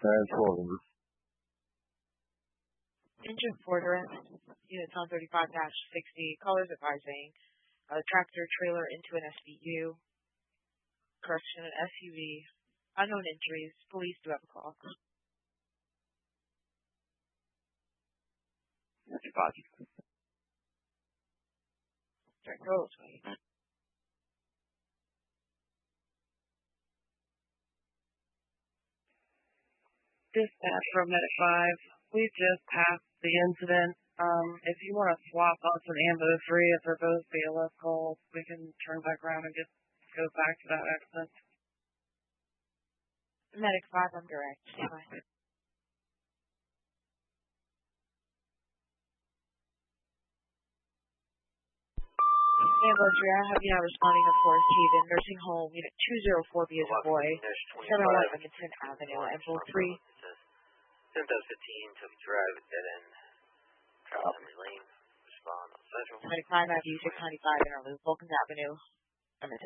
Transforming. Engine Ford arrest. Units on 35-60. Callers advising. Tractor trailer into an SVU. Correction, an SUV. Unknown injuries. Police do have a call. 55. Go. Dispatch from Medic 5. We've just passed the incident. If you want to swap us an Ambo 3, if they're both BLS calls, we can turn back around and just go back to that accident. Medic 5, I'm direct. Bye. Ambo 3, I have you now responding to Forest Haven Nursing Home, Unit 204B as a boy, 701 Edmonton Avenue, Ambo 3. 10-15 took a drive at dead end. Travel Henry Lane. Respond on Central. Medic 5, I have you 695 Interloop, Vulcan Avenue, Edmonton.